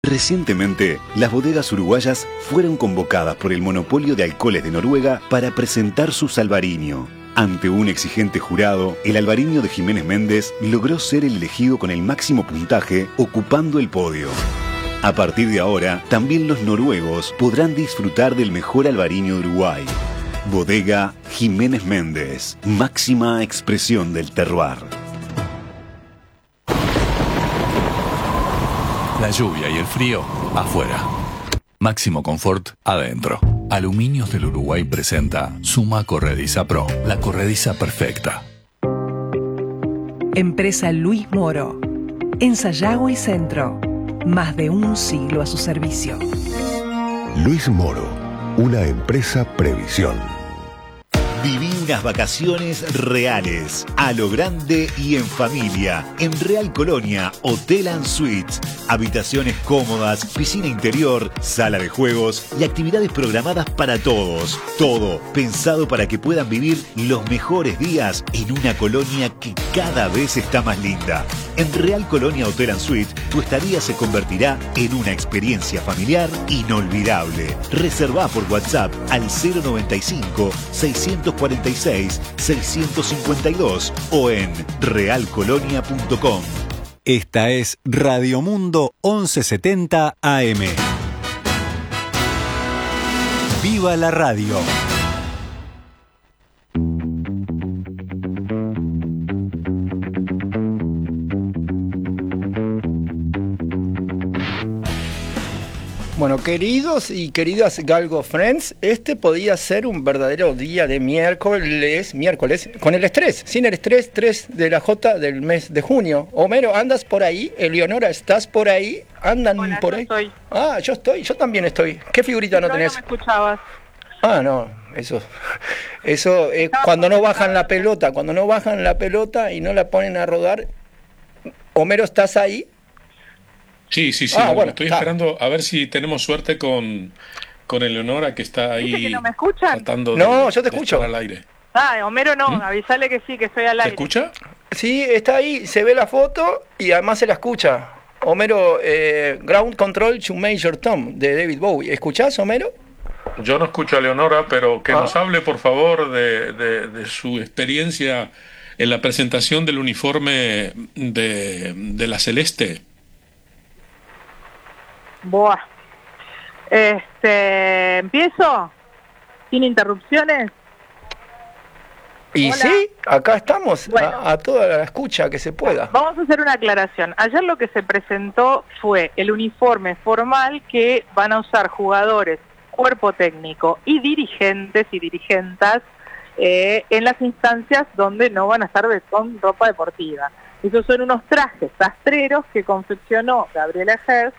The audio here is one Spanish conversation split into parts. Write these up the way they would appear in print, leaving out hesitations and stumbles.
Recientemente, las bodegas uruguayas fueron convocadas por el Monopolio de Alcoholes de Noruega para presentar su Albariño. Ante un exigente jurado, el Albariño de Jiménez Méndez logró ser el elegido con el máximo puntaje, ocupando el podio. A partir de ahora, también los noruegos podrán disfrutar del mejor albariño de Uruguay. Bodega Jiménez Méndez, máxima expresión del terroir. La lluvia y el frío, afuera. Máximo confort, adentro. Aluminios del Uruguay presenta Suma Corrediza Pro, la corrediza perfecta. Empresa Luis Moro. En Sayago y Centro. Más de un siglo a su servicio. Luis Moro, una empresa Previsión. Viví unas vacaciones reales, a lo grande y en familia, en Real Colonia Hotel & Suites. Habitaciones cómodas, piscina interior, sala de juegos y actividades programadas para todos. Todo pensado para que puedan vivir los mejores días en una colonia que cada vez está más linda. En Real Colonia Hotel & Suites, tu estadía se convertirá en una experiencia familiar inolvidable. Reservá por WhatsApp al 095-646-652 o en realcolonia.com. Esta es Radio Mundo 1170 AM. ¡Viva la radio! Bueno, queridos y queridas Galgo Friends, este podía ser un verdadero día de miércoles, con el estrés, sin el estrés 3 de la J del mes de junio. Homero, ¿andas por ahí? Eleonora, ¿estás por ahí? ¿Andan Hola, por yo ahí? estoy. Ah, yo también estoy. ¿Qué figurita no tenés? No me escuchabas. Ah, no, eso es cuando no bajan la pelota, y no la ponen a rodar. Homero, ¿estás ahí? Sí, bueno, estoy esperando a ver si tenemos suerte con Eleonora, que está ahí. ¿Dice que no me escuchan? Tratando No, de, yo te de escucho. estar al aire. Homero no, avisale que sí, que estoy al ¿Se aire. escucha? Sí, está ahí, se ve la foto y además se la escucha. Homero, Ground Control to Major Tom, de David Bowie. ¿Escuchás, Homero? Yo no escucho a Eleonora, pero que nos hable, por favor, de su experiencia en la presentación del uniforme de la Celeste. Buah. ¿Empiezo? ¿Sin interrupciones? Y Hola. sí, acá estamos, Bueno. a toda la escucha que se pueda. Vamos a hacer una aclaración. Ayer lo que se presentó fue el uniforme formal que van a usar jugadores, cuerpo técnico y dirigentes y dirigentas en las instancias donde no van a estar con ropa deportiva. Esos son unos trajes sastreros que confeccionó Gabriela Herz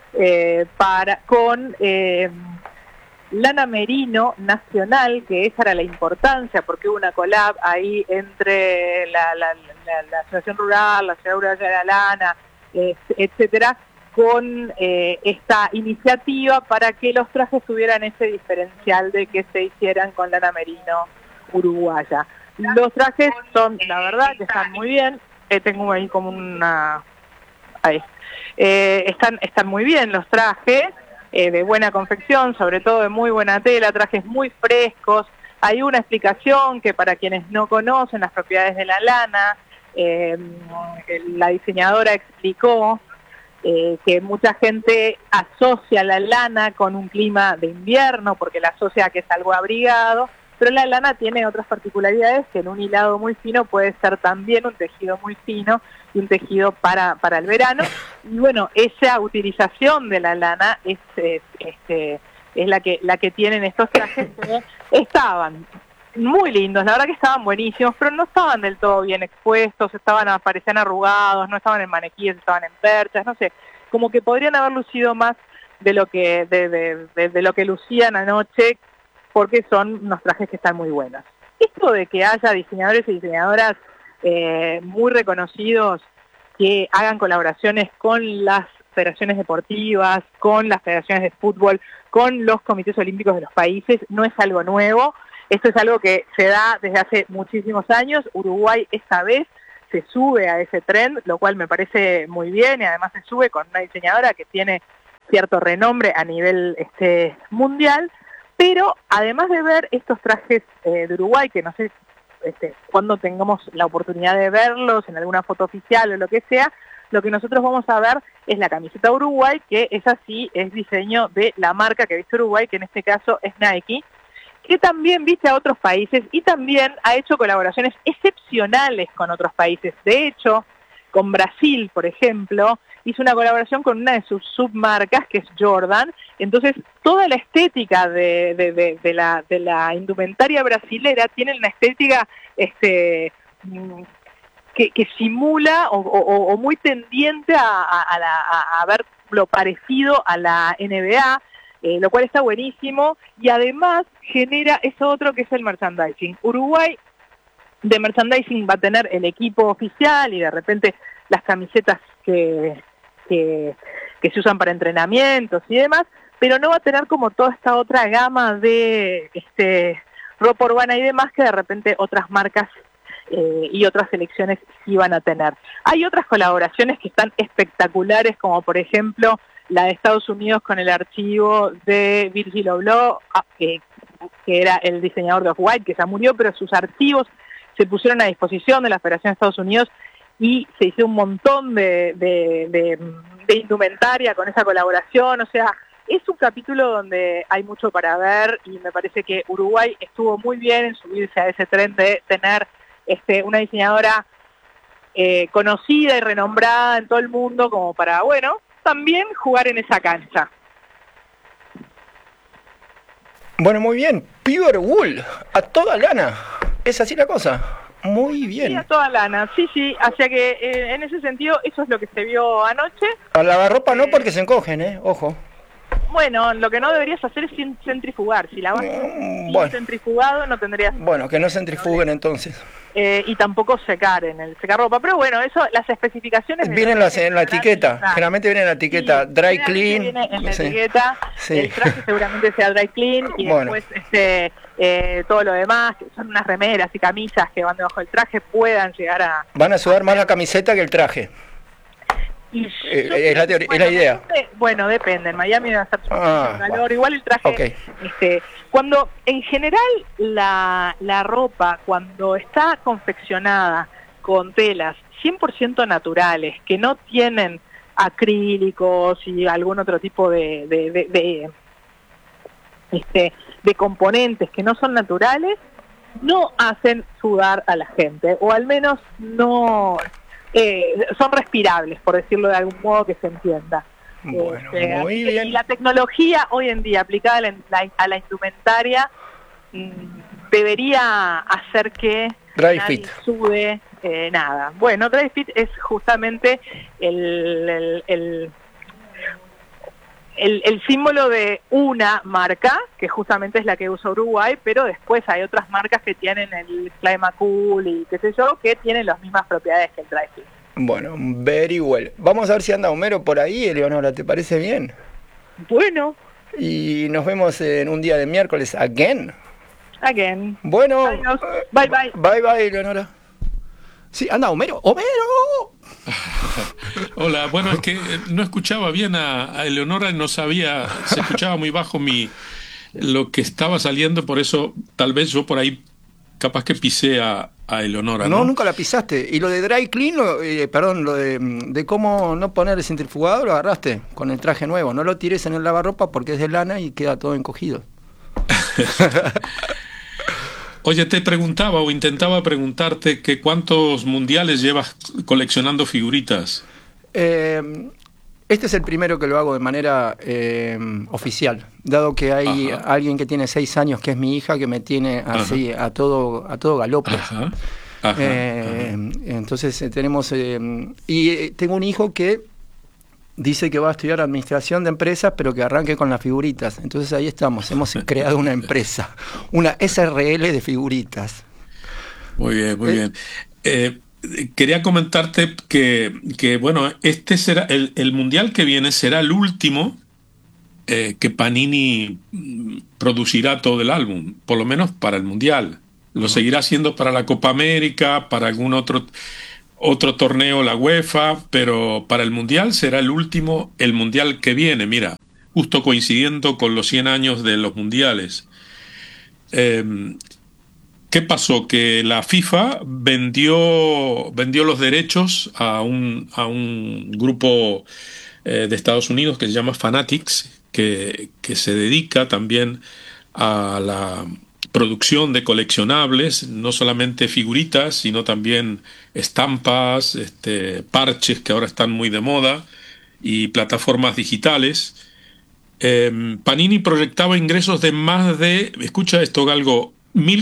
con lana merino nacional, que esa era la importancia, porque hubo una collab ahí entre la Asociación Rural, la Ciudad Uruguaya de la Lana, etcétera, con esta iniciativa para que los trajes tuvieran ese diferencial de que se hicieran con lana merino uruguaya. Los trajes son, la verdad, que están muy bien. Tengo ahí como una... Ahí. Están muy bien los trajes, de buena confección, sobre todo de muy buena tela, trajes muy frescos. Hay una explicación que para quienes no conocen las propiedades de la lana, la diseñadora explicó que mucha gente asocia la lana con un clima de invierno porque la asocia a que es algo abrigado, pero la lana tiene otras particularidades, que en un hilado muy fino puede ser también un tejido muy fino y un tejido para el verano. Y bueno, esa utilización de la lana es la que tienen estos trajes, que estaban muy lindos, la verdad que estaban buenísimos, pero no estaban del todo bien expuestos, parecían arrugados, no estaban en maniquíes, estaban en perchas, no sé, como que podrían haber lucido más de lo que de lo que lucían anoche, porque son unos trajes que están muy buenos. Esto de que haya diseñadores y diseñadoras muy reconocidos que hagan colaboraciones con las federaciones deportivas, con las federaciones de fútbol, con los comités olímpicos de los países, no es algo nuevo. Esto es algo que se da desde hace muchísimos años. Uruguay esta vez se sube a ese tren, lo cual me parece muy bien, y además se sube con una diseñadora que tiene cierto renombre a nivel mundial, pero además de ver estos trajes de Uruguay, que no sé cuando tengamos la oportunidad de verlos en alguna foto oficial o lo que sea, lo que nosotros vamos a ver es la camiseta Uruguay, que es así, es diseño de la marca que viste Uruguay, que en este caso es Nike, que también viste a otros países y también ha hecho colaboraciones excepcionales con otros países. De hecho, con Brasil, por ejemplo, hizo una colaboración con una de sus submarcas, que es Jordan. Entonces, toda la estética de la indumentaria brasilera tiene una estética que simula o muy tendiente a ver lo parecido a la NBA, lo cual está buenísimo, y además genera eso otro que es el merchandising. Uruguay de merchandising va a tener el equipo oficial y de repente las camisetas que se usan para entrenamientos y demás, pero no va a tener como toda esta otra gama de ropa urbana y demás que de repente otras marcas y otras selecciones sí van a tener. Hay otras colaboraciones que están espectaculares, como por ejemplo la de Estados Unidos con el archivo de Virgil Abloh, que era el diseñador de Off-White, que ya murió, pero sus archivos se pusieron a disposición de la Federación de Estados Unidos y se hizo un montón de indumentaria con esa colaboración. O sea, es un capítulo donde hay mucho para ver y me parece que Uruguay estuvo muy bien en subirse a ese tren de tener una diseñadora conocida y renombrada en todo el mundo como para, bueno, también jugar en esa cancha. Bueno, muy bien. Pure Wool, a toda lana. ¿Es así la cosa? Muy bien. Sí, a toda lana, sí, hacia que en ese sentido eso es lo que se vio anoche. A lavarropa no, porque se encogen, ojo. Bueno, lo que no deberías hacer es sin centrifugar. Si la vas sin centrifugado no tendrías... Bueno, que no centrifuguen entonces. Y tampoco secar en el secarropa. Pero bueno, eso, las especificaciones... Vienen en la etiqueta, generalmente viene en la etiqueta, sí, dry clean. Viene en la etiqueta, sí. El traje seguramente sea dry clean y después todo lo demás, que son unas remeras y camisas que van debajo del traje, puedan llegar a... Van a sudar más la camiseta que el traje. Es la idea. Bueno, depende. En Miami va a estar calor. Igual el traje, cuando en general la ropa, cuando está confeccionada con telas 100% naturales, que no tienen acrílicos y algún otro tipo de componentes que no son naturales, no hacen sudar a la gente, o al menos no... son respirables, por decirlo de algún modo que se entienda. Bueno, muy bien. Y la tecnología hoy en día aplicada a la indumentaria debería hacer que nadie sude nada. Bueno, Dry Fit es justamente el símbolo de una marca, que justamente es la que usa Uruguay, pero después hay otras marcas que tienen el Climacool y qué sé yo, que tienen las mismas propiedades que el Dry Fit. Bueno, very well. Vamos a ver si anda Homero por ahí, Eleonora, ¿te parece bien? Bueno. Y nos vemos en un día de miércoles, again. Bueno. Adiós. Bye, bye. Bye, bye, Eleonora. Sí, anda Homero. ¡Homero! Hola, bueno, es que no escuchaba bien a Eleonora, no sabía, se escuchaba muy bajo lo que estaba saliendo, por eso tal vez yo por ahí capaz que pisé a Eleonora. No, nunca la pisaste. Y lo de dry clean, lo de cómo no poner el centrifugador, lo agarraste con el traje nuevo. No lo tires en el lavarropa porque es de lana y queda todo encogido. Oye, te preguntaba o intentaba preguntarte que ¿cuántos mundiales llevas coleccionando figuritas? Este es el primero que lo hago de manera oficial, dado que hay alguien que tiene 6 años, que es mi hija, que me tiene así a todo galope. Entonces tenemos... y tengo un hijo que dice que va a estudiar administración de empresas, pero que arranque con las figuritas. Entonces ahí estamos, hemos creado una empresa, una SRL de figuritas. Muy bien, muy bien. Quería comentarte que bueno, este será el mundial que viene será el último que Panini producirá todo el álbum, por lo menos para el mundial. Lo seguirá haciendo para la Copa América, para algún otro otro torneo, la UEFA, pero para el Mundial será el último, el Mundial que viene, mira, justo coincidiendo con los 100 años de los Mundiales. ¿Qué pasó? Que la FIFA vendió los derechos a un grupo de Estados Unidos que se llama Fanatics, que se dedica también a la producción de coleccionables, no solamente figuritas, sino también estampas, parches que ahora están muy de moda, y plataformas digitales. Panini proyectaba ingresos de más de, escucha esto, Galgo,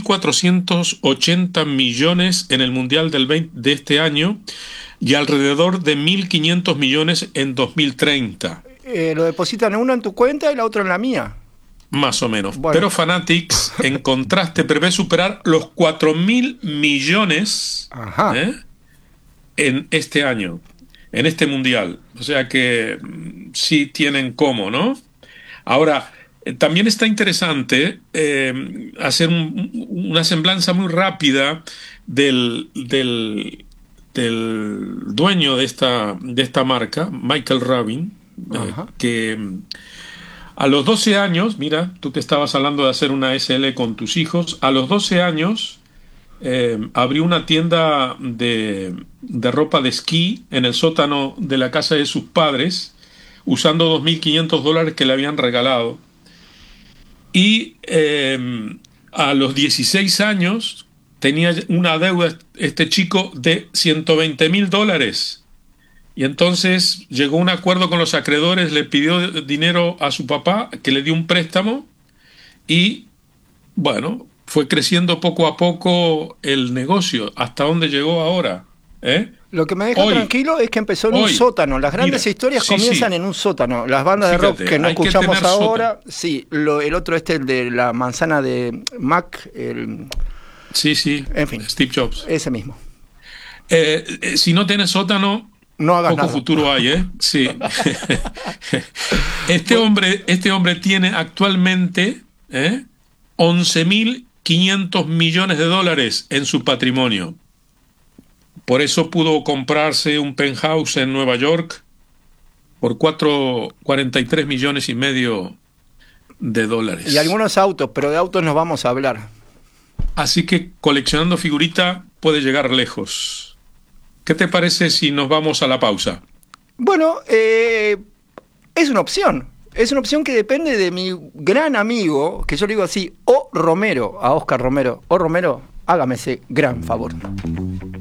1.480 millones en el Mundial de este año y alrededor de 1.500 millones en 2030. Lo depositan uno en tu cuenta y la otra en la mía. Más o menos. Bueno. Pero Fanatics, en contraste, prevé superar los 4.000 millones en este año, en este Mundial. O sea que sí tienen cómo, ¿no? Ahora, también está interesante hacer una semblanza muy rápida del dueño de esta marca, Michael Rabin, que a los 12 años, mira, tú que estabas hablando de hacer una SL con tus hijos, a los 12 años abrió una tienda de ropa de esquí en el sótano de la casa de sus padres, usando $2.500 que le habían regalado. Y a los 16 años tenía una deuda este chico de $120.000. Y entonces llegó a un acuerdo con los acreedores, le pidió dinero a su papá, que le dio un préstamo, y bueno, fue creciendo poco a poco el negocio, hasta donde llegó ahora. Lo que me deja tranquilo es que empezó en un sótano. Las grandes historias comienzan en un sótano. Las bandas de rock que no escuchamos ahora, el otro el de la manzana de Mac, en fin, Steve Jobs. Ese mismo. Si no tienes sótano, no hagas poco nada. Futuro hay, Sí. Este hombre tiene actualmente 11.500 millones de dólares en su patrimonio. Por eso pudo comprarse un penthouse en Nueva York por 43 millones y medio de dólares. Y algunos autos, pero de autos nos vamos a hablar. Así que coleccionando figurita puede llegar lejos. ¿Qué te parece si nos vamos a la pausa? Bueno, es una opción. Es una opción que depende de mi gran amigo, que yo le digo así, O Romero, a Oscar Romero. O Romero, hágame ese gran favor.